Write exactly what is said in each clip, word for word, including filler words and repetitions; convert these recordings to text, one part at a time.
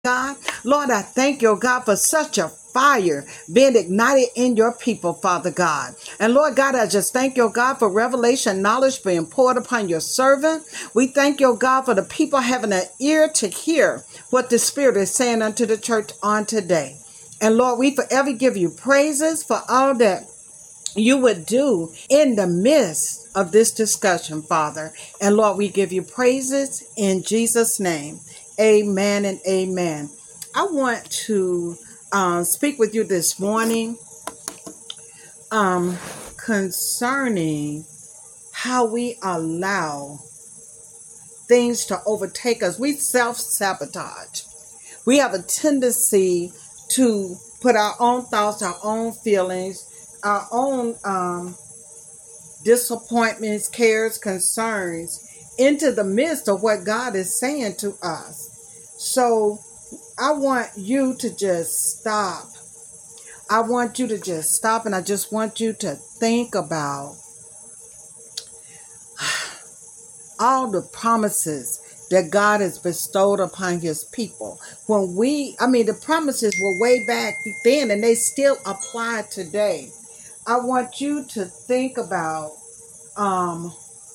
God. Lord, I thank you, oh God, for such a fire being ignited in your people, Father God. And Lord God, I just thank you, oh God, for revelation knowledge being poured upon your servant. We thank you, oh God, for the people having an ear to hear what the Spirit is saying unto the church on today. And Lord, we forever give you praises for all that you would do in the midst of this discussion, Father. And Lord, we give you praises in Jesus' name. Amen and amen. I want to uh, speak with you this morning um, concerning how we allow things to overtake us. We self-sabotage. We have a tendency to put our own thoughts, our own feelings, our own um, disappointments, cares, concerns into the midst of what God is saying to us. So I want you to just stop. I want you to just stop, and I just want you to think about all the promises that God has bestowed upon his people. When we, I mean, the promises were way back then and they still apply today. I want you to think about, um,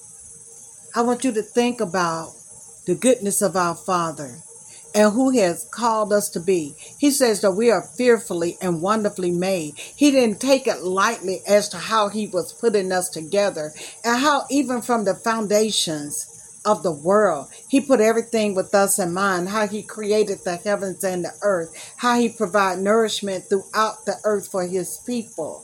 I want you to think about the goodness of our Father and who he has called us to be. He says that we are fearfully and wonderfully made. He didn't take it lightly as to how he was putting us together and how even from the foundations of the world, he put everything with us in mind, how he created the heavens and the earth, how he provided nourishment throughout the earth for his people.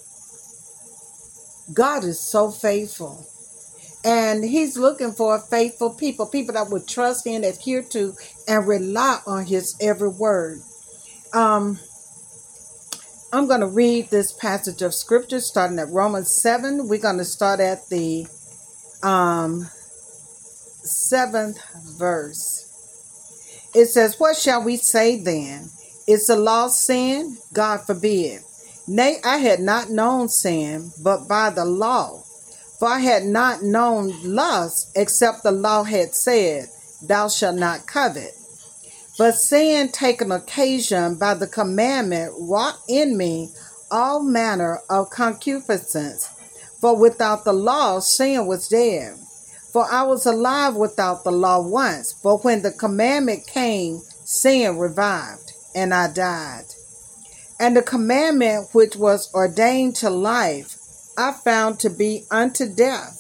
God is so faithful. And he's looking for faithful people, people that would trust in, adhere to, and rely on his every word. Um, I'm going to read this passage of scripture starting at Romans seven. We're going to start at the um, seventh verse. It says, "What shall we say then? Is the law sin? God forbid. Nay, I had not known sin, but by the law. For I had not known lust, except the law had said, Thou shalt not covet. But sin, taken occasion by the commandment, wrought in me all manner of concupiscence. For without the law, sin was dead. For I was alive without the law once. But when the commandment came, sin revived, and I died. And the commandment which was ordained to life, I found to be unto death.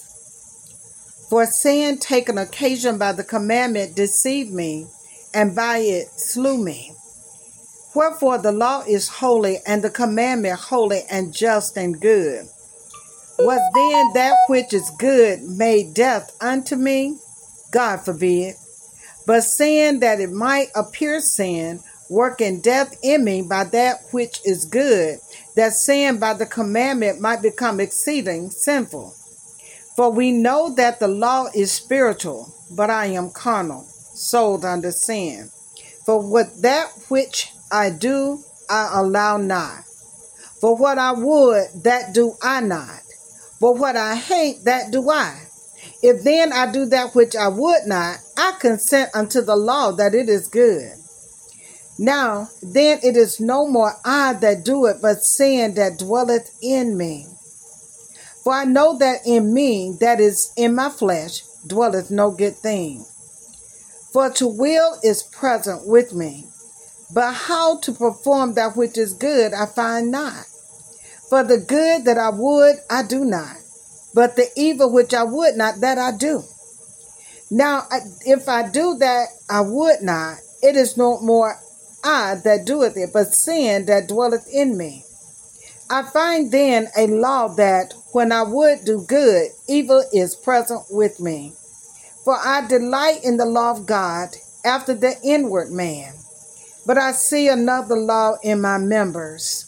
For sin, taken occasion by the commandment, deceived me, and by it slew me. Wherefore the law is holy, and the commandment holy and just and good. Was then that which is good made death unto me? God forbid. But sin, that it might appear sin, working death in me by that which is good, that sin by the commandment might become exceeding sinful. For we know that the law is spiritual, but I am carnal, sold under sin. For what that which I do, I allow not. For what I would, that do I not. But what I hate, that do I. If then I do that which I would not, I consent unto the law that it is good. Now, then it is no more I that do it, but sin that dwelleth in me. For I know that in me, that is in my flesh, dwelleth no good thing. For to will is present with me, but how to perform that which is good I find not. For the good that I would, I do not, but the evil which I would not, that I do. Now, if I do that I would not, it is no more I that doeth it, but sin that dwelleth in me. I find then a law that when I would do good, evil is present with me. For I delight in the law of God after the inward man. But I see another law in my members,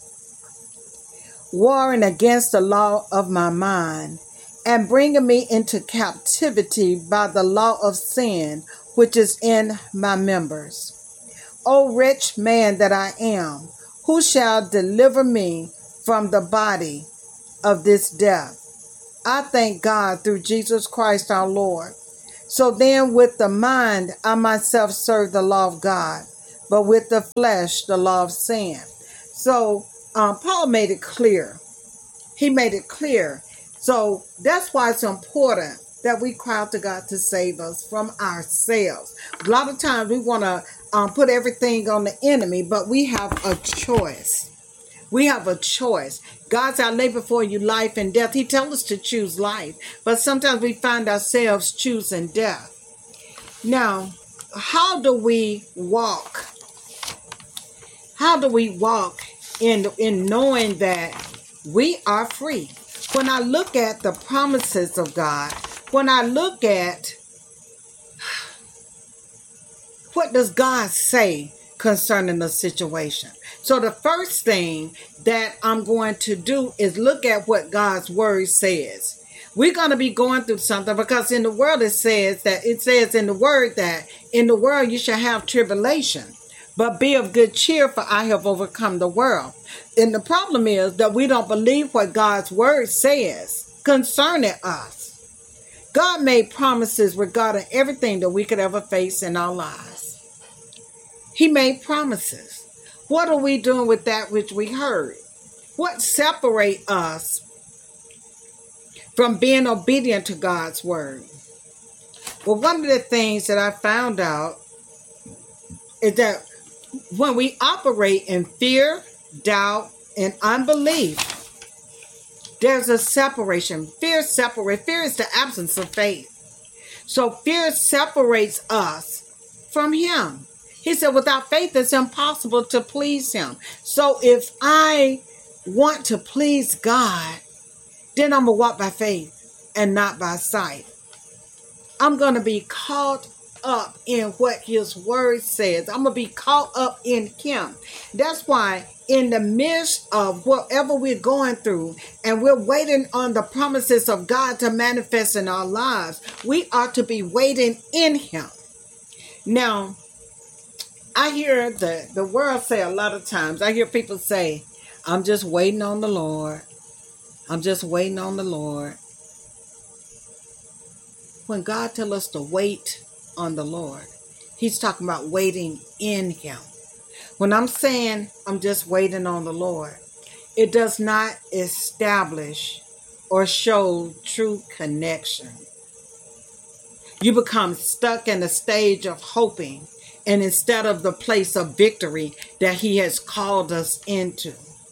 warring against the law of my mind, and bringing me into captivity by the law of sin, which is in my members. O wretched man that I am, who shall deliver me from the body of this death? I thank God through Jesus Christ our Lord. So then with the mind I myself serve the law of God, but with the flesh, the law of sin. So um, Paul made it clear. He made it clear. So that's why it's important that we cry out to God to save us from ourselves. A lot of times we want to um, put everything on the enemy, but we have a choice. We have a choice. God said, I lay before you life and death. He tells us to choose life, but sometimes we find ourselves choosing death. Now, how do we walk? How do we walk in, in knowing that we are free? When I look at the promises of God, when I look at what does God say concerning the situation? So the first thing that I'm going to do is look at what God's word says. We're going to be going through something because in the world it says that it says in the word that in the world you shall have tribulation, but be of good cheer, for I have overcome the world. And the problem is that we don't believe what God's word says concerning us. God made promises regarding everything that we could ever face in our lives. He made promises. What are we doing with that which we heard? What separates us from being obedient to God's word? Well, one of the things that I found out is that when we operate in fear, doubt, and unbelief, there's a separation. Fear separates. Fear is the absence of faith. So fear separates us from Him. He said, without faith, it's impossible to please Him. So if I want to please God, then I'm going to walk by faith and not by sight. I'm going to be caught up in what His word says. I'm going to be caught up in Him. That's why in the midst of whatever we're going through and we're waiting on the promises of God to manifest in our lives, we are to be waiting in Him. Now, I hear the, the world say a lot of times, I hear people say, I'm just waiting on the Lord. I'm just waiting on the Lord. When God tells us to wait on the Lord, He's talking about waiting in Him. When I'm saying I'm just waiting on the Lord, it does not establish or show true connection. You become stuck in a stage of hoping, and instead of the place of victory that He has called us into.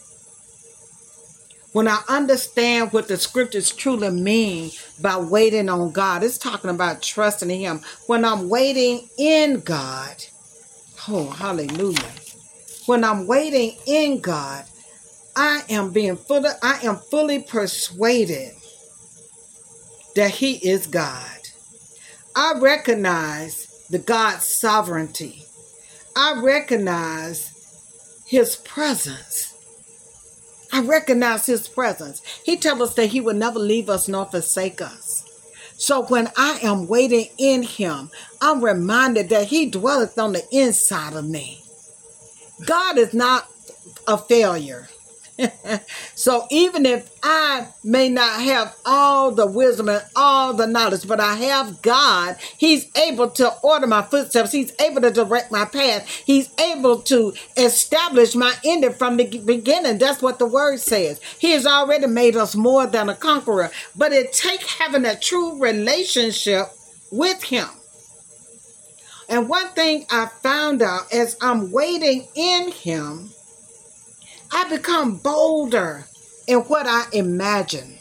When I understand what the scriptures truly mean by waiting on God, it's talking about trusting in Him. When I'm waiting in God, oh, hallelujah. When I'm waiting in God, I am being fully, I am fully persuaded that He is God. I recognize the God's sovereignty. I recognize His presence. I recognize His presence. He tells us that He will never leave us nor forsake us. So when I am waiting in Him, I'm reminded that He dwelleth on the inside of me. God is not a failure. So even if I may not have all the wisdom and all the knowledge, but I have God, He's able to order my footsteps. He's able to direct my path. He's able to establish my ending from the beginning. That's what the word says. He has already made us more than a conqueror. But it takes having a true relationship with Him. And one thing I found out as I'm waiting in Him, I become bolder in what I imagine.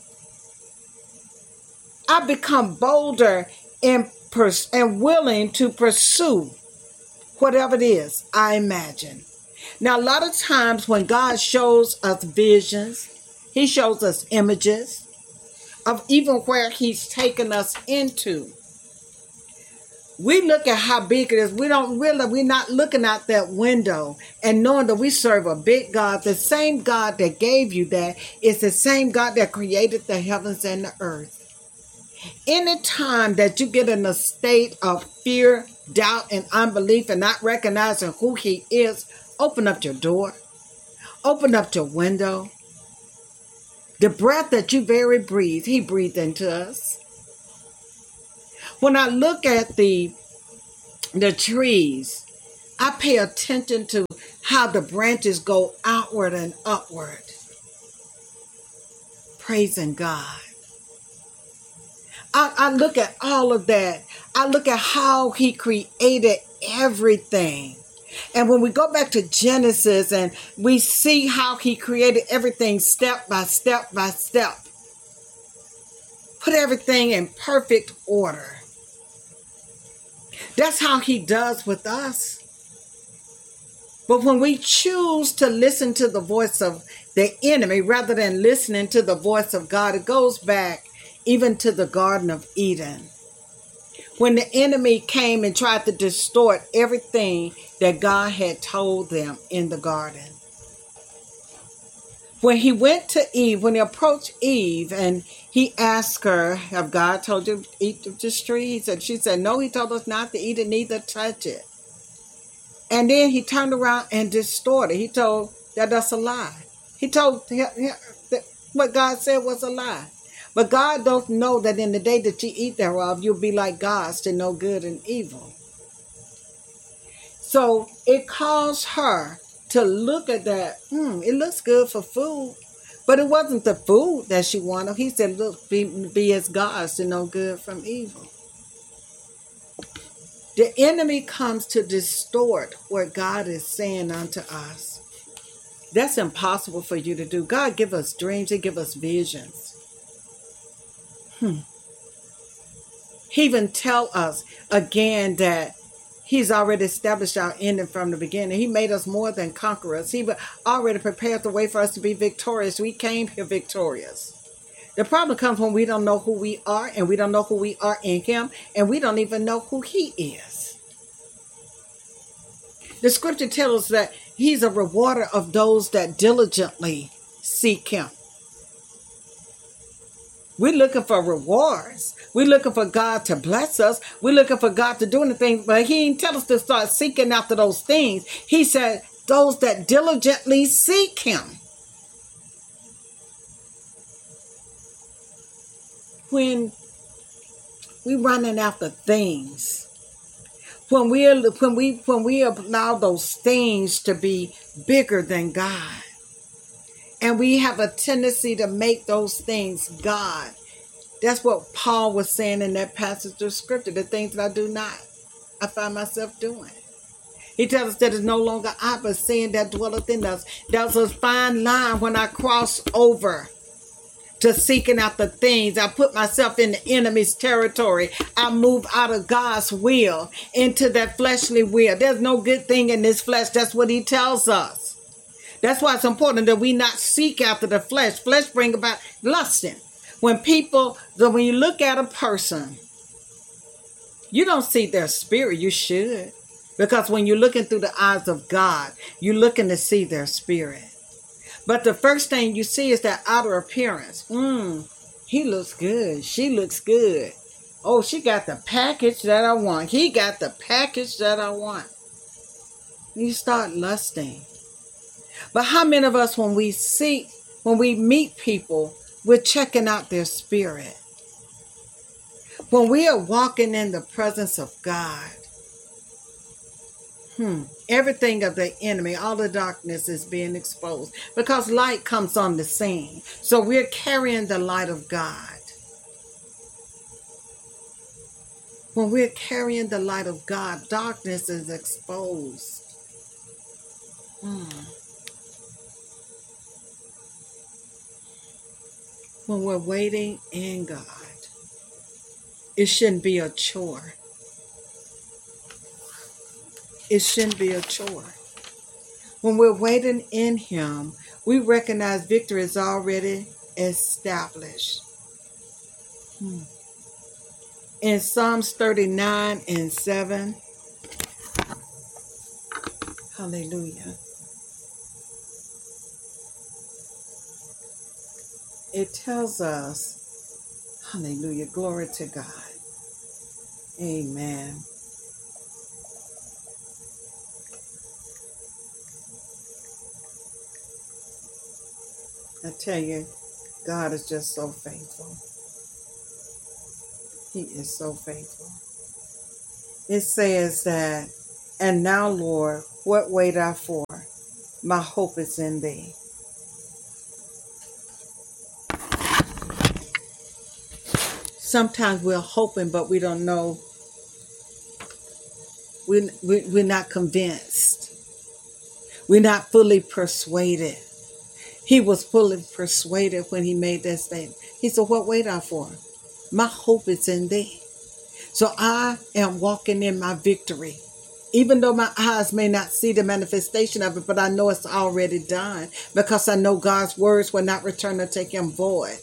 I become bolder in pers- and willing to pursue whatever it is I imagine. Now, a lot of times when God shows us visions, He shows us images of even where He's taken us into. We look at how big it is. We don't really, we're not looking out that window and knowing that we serve a big God. The same God that gave you that is the same God that created the heavens and the earth. Anytime that you get in a state of fear, doubt, and unbelief and not recognizing who He is, open up your door. Open up your window. The breath that you very breathe, He breathed into us. When I look at the the trees, I pay attention to how the branches go outward and upward. Praising God. I, I look at all of that. I look at how he created everything. And when we go back to Genesis and we see how he created everything step by step by step, put everything in perfect order. That's how he does with us. But when we choose to listen to the voice of the enemy rather than listening to the voice of God, it goes back even to the Garden of Eden. When the enemy came and tried to distort everything that God had told them in the garden. When he went to Eve, when he approached Eve and he asked her, have God told you to eat of this tree? He said, she said, no, he told us not to eat it, neither touch it. And then he turned around and distorted. He told that that's a lie. He told him that what God said was a lie. But God don't know that in the day that you eat thereof, you'll be like gods to know good and evil. So it caused her to look at that. Hmm, it looks good for food. But it wasn't the food that she wanted. He said, look, be, be as gods to know good from evil. The enemy comes to distort what God is saying unto us. That's impossible for you to do. God give us dreams. He give us visions. Hmm. He even tell us again that he's already established our ending from the beginning. He made us more than conquerors. He already prepared the way for us to be victorious. We came here victorious. The problem comes when we don't know who we are, and we don't know who we are in him, and we don't even know who he is. The scripture tells us that he's a rewarder of those that diligently seek him. We're looking for rewards. We're looking for God to bless us. We're looking for God to do anything, but he didn't tell us to start seeking after those things. He said, those that diligently seek him. When we're running after things, when we when we when we allow those things to be bigger than God, and we have a tendency to make those things God. That's what Paul was saying in that passage of scripture. The things that I do not, I find myself doing. He tells us that it's no longer I, but sin that dwelleth in us. There's a fine line when I cross over to seeking after things. I put myself in the enemy's territory. I move out of God's will into that fleshly will. There's no good thing in this flesh. That's what he tells us. That's why it's important that we not seek after the flesh. Flesh bring about lusting. When people, so when you look at a person, you don't see their spirit. You should. Because when you're looking through the eyes of God, you're looking to see their spirit. But the first thing you see is that outer appearance. Mm, he looks good. She looks good. Oh, she got the package that I want. He got the package that I want. You start lusting. But how many of us, when we see, when we meet people, we're checking out their spirit? When we are walking in the presence of God, hmm, everything of the enemy, all the darkness is being exposed because light comes on the scene. So we're carrying the light of God. When we're carrying the light of God, darkness is exposed. Hmm. When we're waiting in God, it shouldn't be a chore. It shouldn't be a chore. When we're waiting in him, we recognize victory is already established. Hmm. In Psalms thirty-nine and seven, hallelujah, it tells us, hallelujah, glory to God. Amen. I tell you, God is just so faithful. He is so faithful. It says that And now, Lord, what wait I for? My hope is in thee. Sometimes we're hoping, but we don't know. We, we, we're not convinced. We're not fully persuaded. He was fully persuaded when he made that statement. He said, what wait I for? My hope is in thee. So I am walking in my victory. Even though my eyes may not see the manifestation of it, but I know it's already done because I know God's words will not return or take him void.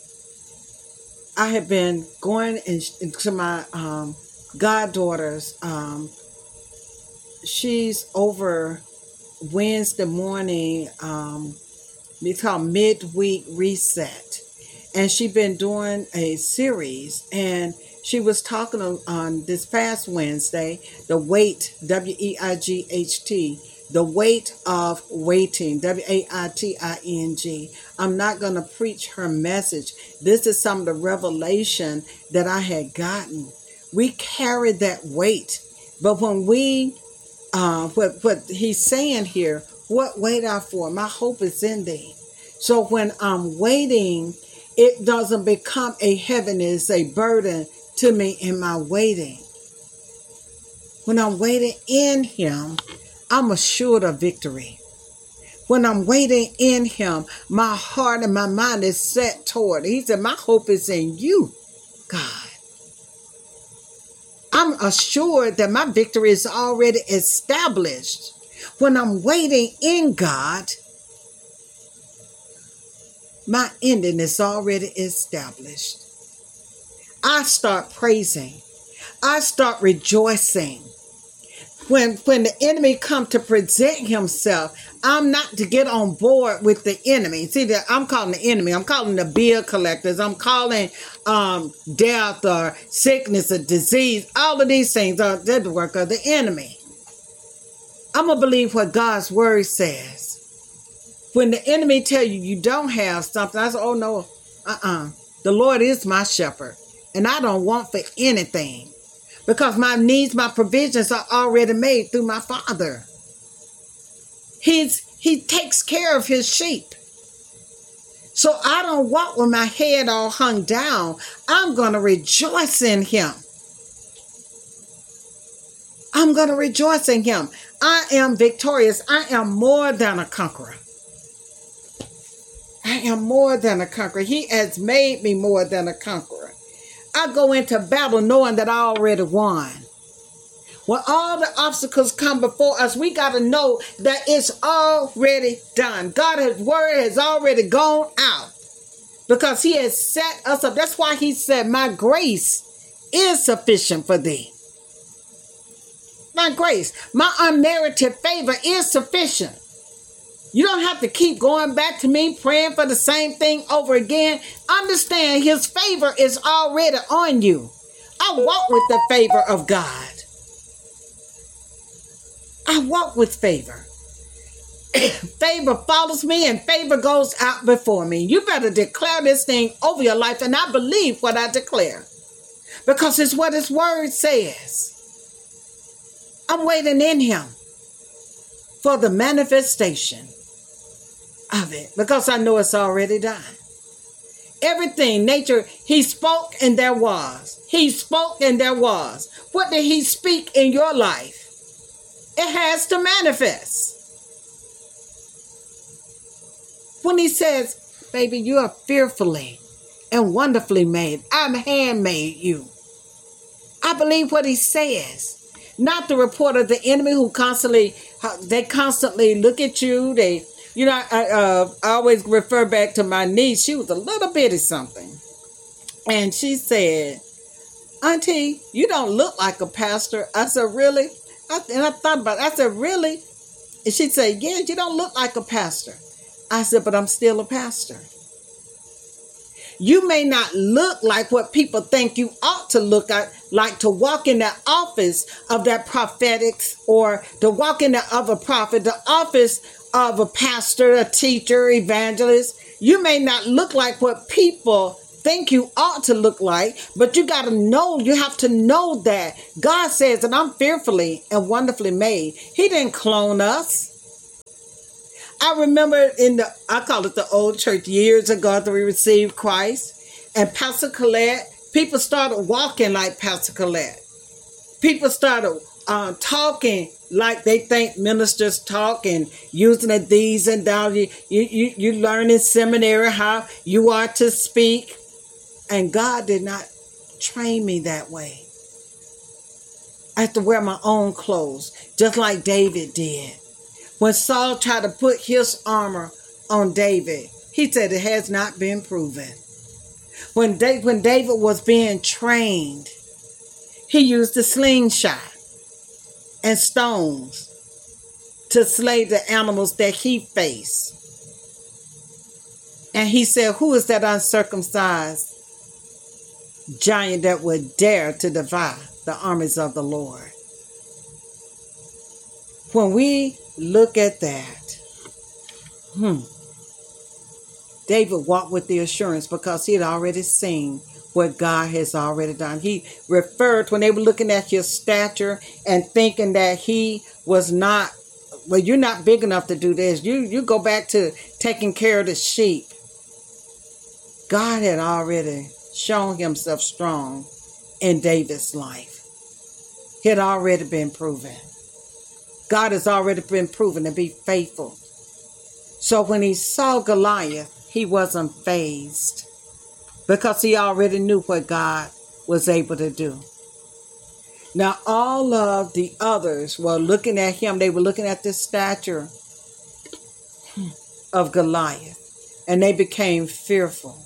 I have been going in, into my um, goddaughter's. Um, she's over Wednesday morning. Um, it's called Midweek Reset. And she's been doing a series. And she was talking on, on this past Wednesday, the weight, W E I G H T, the weight of waiting, W A I T I N G. I'm not going to preach her message. This is some of the revelation that I had gotten. We carry that weight. But when we, uh, what, what he's saying here, what wait I for? My hope is in thee. So when I'm waiting, it doesn't become a heaviness, a burden to me in my waiting. When I'm waiting in him, I'm assured of victory. When I'm waiting in him, my heart and my mind is set toward. He said, my hope is in you, God. I'm assured that my victory is already established. When I'm waiting in God, my ending is already established. I start praising. I start rejoicing. When, when the enemy come to present himself, I'm not to get on board with the enemy. See, that I'm calling the enemy. I'm calling the bill collectors. I'm calling um, death or sickness or disease. All of these things are the work of the enemy. I'm going to believe what God's word says. When the enemy tell you you don't have something, I say, oh no, uh-uh. The Lord is my shepherd, and I don't want for anything. Because my needs, my provisions are already made through my Father. He's, he takes care of his sheep. So I don't walk with my head all hung down. I'm going to rejoice in him. I'm going to rejoice in him. I am victorious. I am more than a conqueror. I am more than a conqueror. He has made me more than a conqueror. I go into battle knowing that I already won. When all the obstacles come before us, we got to know that it's already done. God's word has already gone out because he has set us up. That's why he said, my grace is sufficient for thee. My grace, my unmerited favor is sufficient. You don't have to keep going back to me praying for the same thing over again. Understand his favor is already on you. I walk with the favor of God. I walk with favor. Favor follows me and favor goes out before me. You better declare this thing over your life, and I believe what I declare because it's what his word says. I'm waiting in him for the manifestation of it because I know it's already done. Everything, nature, he spoke and there was. He spoke and there was. What did he speak in your life? It has to manifest. When he says, baby, you are fearfully and wonderfully made. I'm handmade you. I believe what he says. Not the report of the enemy who constantly, they constantly look at you. They, you know, I, uh, I always refer back to my niece. She was a little bitty something. And she said, Auntie, you don't look like a pastor. I said, really? I, and I thought about it. I said, really? And she said, yeah, you don't look like a pastor. I said, but I'm still a pastor. You may not look like what people think you ought to look at, like to walk in the office of that prophetic or to walk in the of a prophet, the office of a pastor, a teacher, evangelist. You may not look like what people think you ought to look like, but you got to know, you have to know that God says that I'm fearfully and wonderfully made. He didn't clone us. I remember in the, I call it the old church, years ago after we received Christ, and Pastor Colette, people started walking like Pastor Colette. People started uh, talking like they think ministers talk and using the these and thous. You, you, you learn in seminary how you are to speak. And God did not train me that way. I have to wear my own clothes, just like David did. When Saul tried to put his armor on David, he said it has not been proven. When, da- when David was being trained, he used a slingshot and stones to slay the animals that he faced. And he said, who is that uncircumcised giant that would dare to defy the armies of the Lord? When we look at that, hmm, David walked with the assurance because he had already seen what God has already done. He referred, when they were looking at his stature and thinking that he was not, well, you're not big enough to do this. You, you go back to taking care of the sheep. God had already shown himself strong in David's life. It had already been proven. God has already been proven to be faithful. So when he saw Goliath, he wasn't fazed because he already knew what God was able to do. Now, all of the others were looking at him. They were looking at the stature of Goliath, and they became fearful.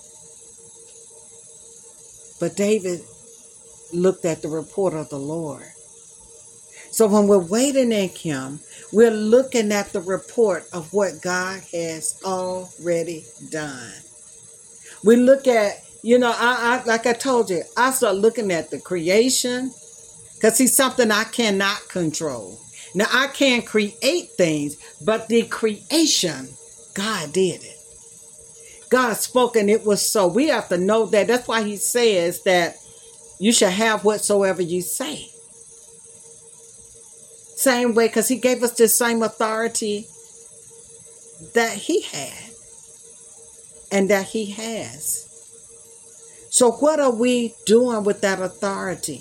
But David looked at the report of the Lord. So when we're waiting in him, we're looking at the report of what God has already done. We look at, you know, I, I like I told you, I start looking at the creation because it's something I cannot control. Now, I can create things, but the creation, God did it. God spoke and it was so. We have to know that. That's why he says that you shall have whatsoever you say. Same way, because he gave us the same authority that he had and that he has. So what are we doing with that authority?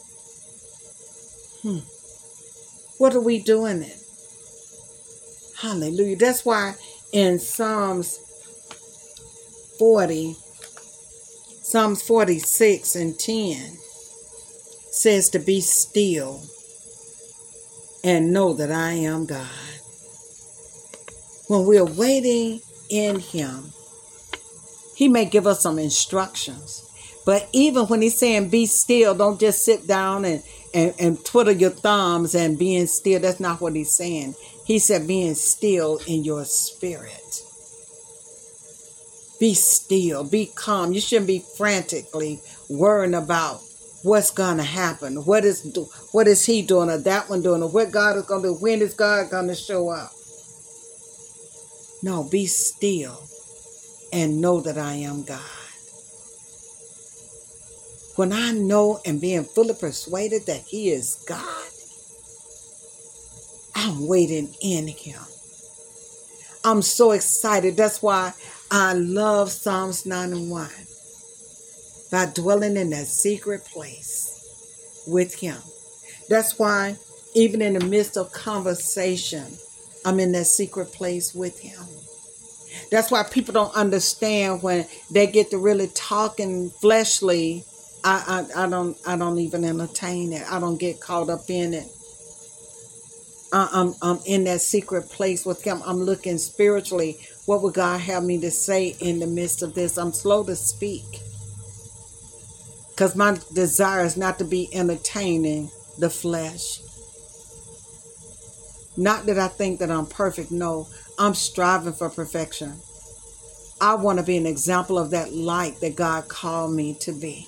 Hmm. What are we doing it? Hallelujah. That's why in Psalms forty, Psalms forty-six and ten says to be still and know that I am God. When we're waiting in him, he may give us some instructions. But even when he's saying be still, don't just sit down and, and, and twiddle your thumbs and being still. That's not what he's saying. He said being still in your spirit. Be still, be calm. You shouldn't be frantically worrying about what's going to happen. What is what is he doing or that one doing or what God is going to do? When is God going to show up? No, be still and know that I am God. When I know and being fully persuaded that he is God, I'm waiting in him. I'm so excited. That's why I love Psalms ninety-one. By dwelling in that secret place with him. That's why even in the midst of conversation, I'm in that secret place with him. That's why people don't understand when they get to really talking fleshly. I, I, I don't I don't even entertain it. I don't get caught up in it. I, I'm I'm in that secret place with him. I'm looking spiritually. What would God have me to say in the midst of this? I'm slow to speak. Because my desire is not to be entertaining the flesh. Not that I think that I'm perfect. No, I'm striving for perfection. I want to be an example of that light that God called me to be.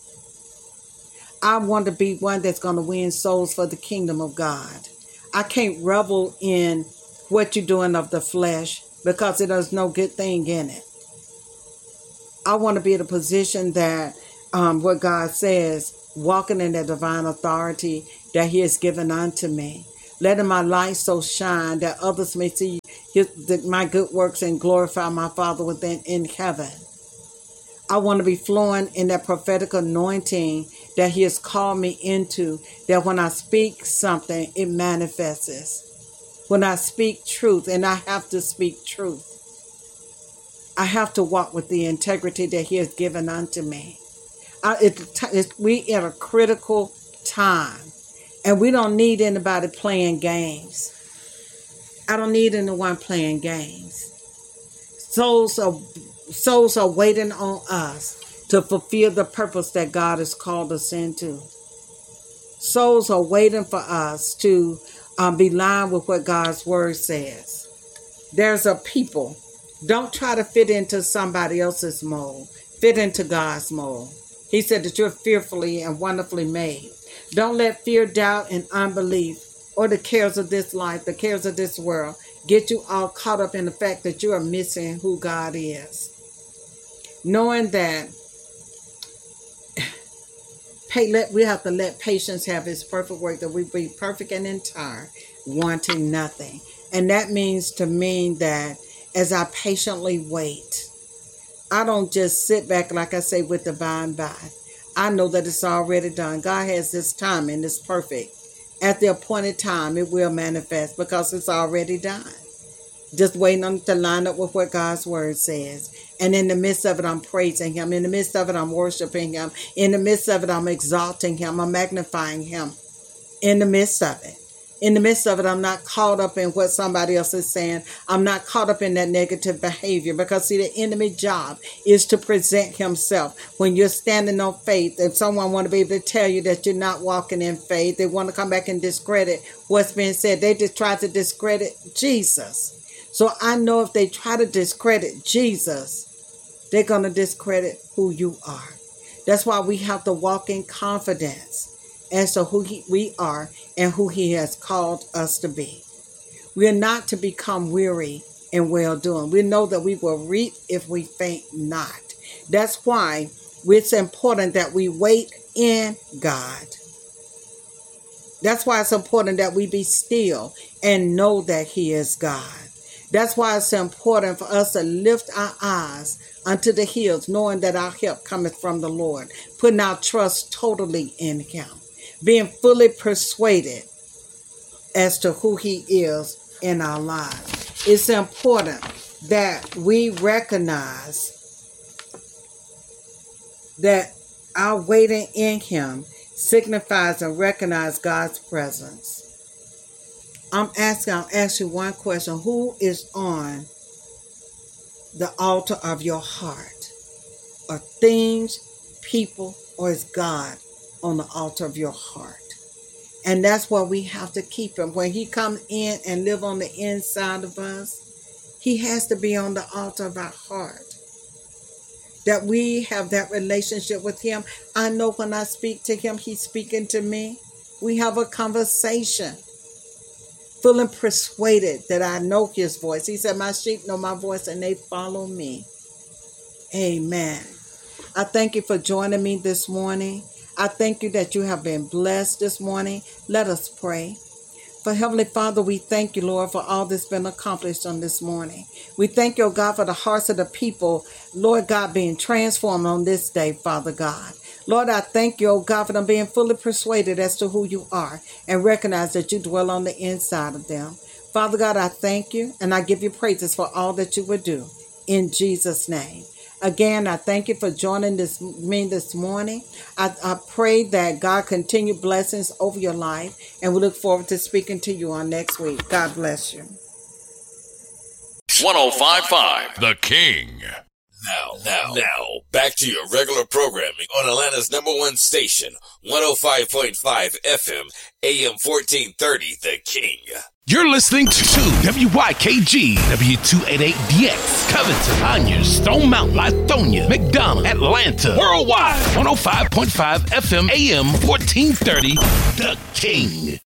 I want to be one that's going to win souls for the kingdom of God. I can't revel in what you're doing of the flesh because there's no good thing in it. I want to be in a position that um, what God says, walking in that divine authority that he has given unto me. Letting my light so shine that others may see his, the, my good works and glorify my Father within in heaven. I want to be flowing in that prophetic anointing that he has called me into, that when I speak something, it manifests. When I speak truth, and I have to speak truth, I have to walk with the integrity that he has given unto me. I, it, it's, we at a critical time. And we don't need anybody playing games. I don't need anyone playing games. Souls are, souls are waiting on us to fulfill the purpose that God has called us into. Souls are waiting for us to um, be lined with what God's word says. There's a people. Don't try to fit into somebody else's mold. Fit into God's mold. He said that you're fearfully and wonderfully made. Don't let fear, doubt, and unbelief or the cares of this life, the cares of this world, get you all caught up in the fact that you are missing who God is. Knowing that pay, let, we have to let patience have its perfect work, that we be perfect and entire, wanting nothing. And that means to mean that as I patiently wait, I don't just sit back, like I say, with the by and by. I know that it's already done. God has this timing. It's perfect. At the appointed time, it will manifest because it's already done. Just waiting on it to line up with what God's word says. And in the midst of it, I'm praising him. In the midst of it, I'm worshiping him. In the midst of it, I'm exalting him. I'm magnifying him. In the midst of it. In the midst of it, I'm not caught up in what somebody else is saying. I'm not caught up in that negative behavior because, see, the enemy's job is to present himself. When you're standing on faith, if someone want to be able to tell you that you're not walking in faith, they want to come back and discredit what's being said. They just try to discredit Jesus. So I know if they try to discredit Jesus, they're going to discredit who you are. That's why we have to walk in confidence as to who he, we are and who he has called us to be. We are not to become weary in well-doing. We know that we will reap if we faint not. That's why it's important that we wait in God. That's why it's important that we be still and know that he is God. That's why it's important for us to lift our eyes unto the hills, knowing that our help cometh from the Lord, putting our trust totally in him. Being fully persuaded as to who he is in our lives. It's important that we recognize that our waiting in him signifies and recognize God's presence. I'm asking, I'll ask you one question. Who is on the altar of your heart? Are things, people, or is God on the altar of your heart? And that's why we have to keep him. When he comes in and live on the inside of us, he has to be on the altar of our heart. That we have that relationship with him. I know when I speak to him, he's speaking to me. We have a conversation. Feeling persuaded that I know his voice. He said, my sheep know my voice and they follow me. Amen. I thank you for joining me this morning. I thank you that you have been blessed this morning. Let us pray. For Heavenly Father, we thank you, Lord, for all that's been accomplished on this morning. We thank you, oh God, for the hearts of the people, Lord God, being transformed on this day, Father God. Lord, I thank you, oh God, for them being fully persuaded as to who you are and recognize that you dwell on the inside of them. Father God, I thank you and I give you praises for all that you would do in Jesus' name. Again, I thank you for joining this, me this morning. I, I pray that God continue blessings over your life, and we look forward to speaking to you on next week. God bless you. one oh five point five The King. Now, now, now, back to your regular programming on Atlanta's number one station, one oh five point five F M, A M fourteen thirty, The King. You're listening to W Y K G, W two eighty-eight D X, Covington, Conyers, Stone Mountain, Lithonia, McDonough, Atlanta, worldwide, one oh five point five F M, A M fourteen thirty, The King.